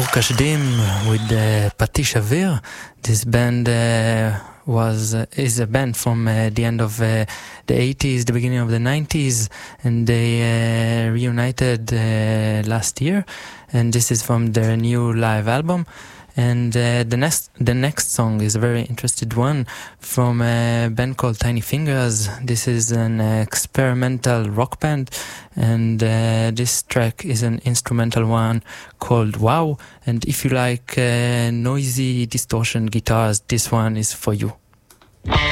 Kashdim with Patish Avir. This band is a band from the end of the 80s, the beginning of the 90s, and they reunited last year, and this is from their new live album. And the next song is a very interesting one from a band called Tiny Fingers. This is an experimental rock band, and this track is an instrumental one called Wow. And if you like noisy distortion guitars, this one is for you.